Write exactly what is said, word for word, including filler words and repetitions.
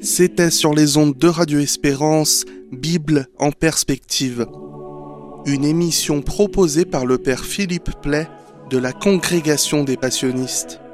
C'était sur les ondes de Radio Espérance, Bible en perspective. Une émission proposée par le père Philippe Play de la Congrégation des Passionnistes.